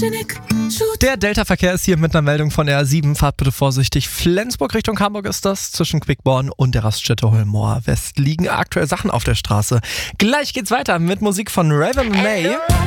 Der Delta-Verkehr ist hier mit einer Meldung von der A7. Fahrt bitte vorsichtig. Flensburg Richtung Hamburg ist das. Zwischen Quickborn und der Raststätte Holmoor West liegen aktuell Sachen auf der Straße. Gleich geht's weiter mit Musik von Raven May.